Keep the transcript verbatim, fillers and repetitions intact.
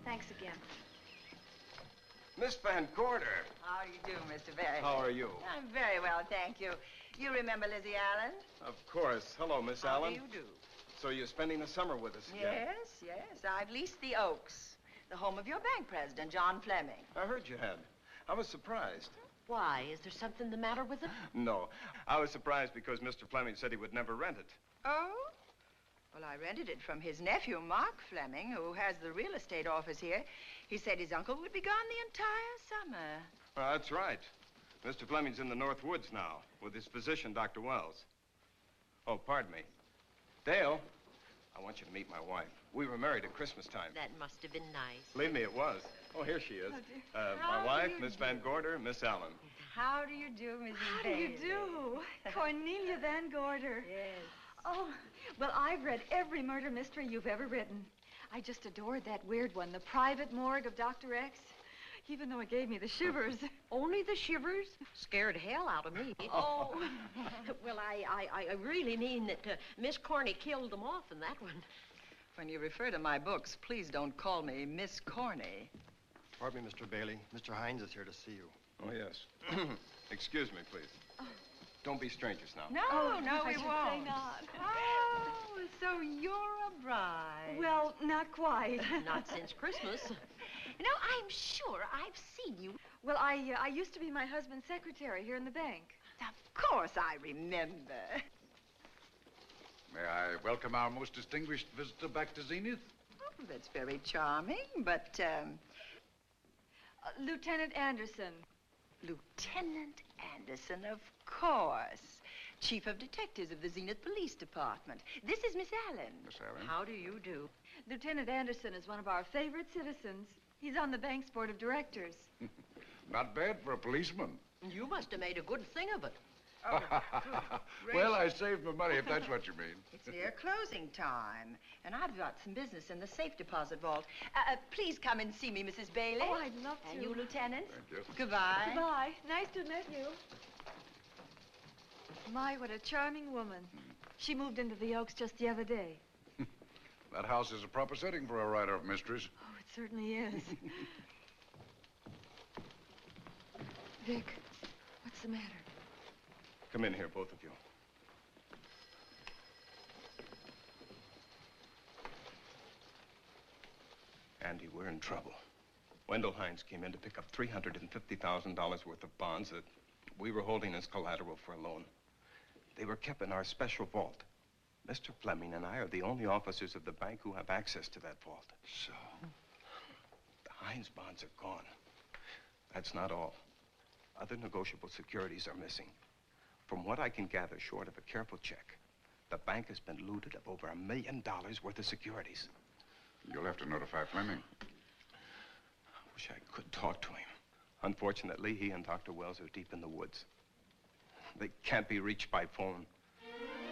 Thanks again. Miss Van Gorder. How do you do, Mister Barry? How are you? I'm very well, thank you. You remember Lizzie Allen? Of course. Hello, Miss How Allen. do you do? So you're spending the summer with us again? Yes, yes. I've leased the Oaks, the home of your bank president, John Fleming. I heard you had. I was surprised. Why? Is there something the matter with it? No. I was surprised because Mister Fleming said he would never rent it. Oh? Well, I rented it from his nephew, Mark Fleming, who has the real estate office here. He said his uncle would be gone the entire summer. Well, that's right. Mister Fleming's in the North Woods now with his physician, Doctor Wells. Oh, pardon me. Dale, I want you to meet my wife. We were married at Christmas time. That must have been nice. Believe me, it was. Oh, here she is. Oh, uh, How my wife, do Miss you Van do? Gorder, Miss Allen. How do you do, Missus How do you Bailey? do? Cornelia Van Gorder. Yes. Oh, well, I've read every murder mystery you've ever written. I just adored that weird one, The Private Morgue of Doctor X, even though it gave me the shivers. Only the shivers? Scared hell out of me. Oh. Well, I, I, I really mean that uh, Miss Corney killed them off in that one. When you refer to my books, please don't call me Miss Corney. Pardon me, Mister Bailey. Mister Hines is here to see you. Oh, yes. Excuse me, please. Oh. Don't be strangers now. No, Oh, no, I we should won't. say not. Oh, so you're a bride. Well, not quite. Not since Christmas. You know, I'm sure I've seen you. Well, I, uh, I used to be my husband's secretary here in the bank. Of course I remember. May I welcome our most distinguished visitor back to Zenith? Oh, that's very charming, but, um, Uh, Lieutenant Anderson. Lieutenant Anderson, of course. Chief of Detectives of the Zenith Police Department. This is Miss Allen. Miss Allen. How do you do? Lieutenant Anderson is one of our favorite citizens. He's on the bank's board of directors. Not bad for a policeman. You must have made a good thing of it. Oh, Well, I saved my money, if that's what you mean. It's near closing time, and I've got some business in the safe deposit vault. Uh, uh, please come and see me, Missus Bailey. Oh, I'd love to. And you, Lieutenant. Thank you. Goodbye. Goodbye. Nice to have met you. My, what a charming woman. She moved into the Oaks just the other day. That house is a proper setting for a writer of mysteries. Oh, it certainly is. Vic, what's the matter? Come in here, both of you. Andy, we're in trouble. Wendell Hines came in to pick up three hundred fifty thousand dollars worth of bonds that we were holding as collateral for a loan. They were kept in our special vault. Mister Fleming and I are the only officers of the bank who have access to that vault. So? The Hines bonds are gone. That's not all. Other negotiable securities are missing. From what I can gather, short of a careful check, the bank has been looted of over a million dollars worth of securities. You'll have to notify Fleming. I wish I could talk to him. Unfortunately, he and Doctor Wells are deep in the woods. They can't be reached by phone.